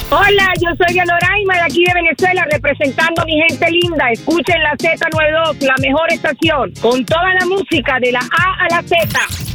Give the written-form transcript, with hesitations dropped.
Hola, yo soy Anoraima de aquí de Venezuela, representando a mi gente linda. Escuchen la Z92, la mejor estación, con toda la música de la A a la Z.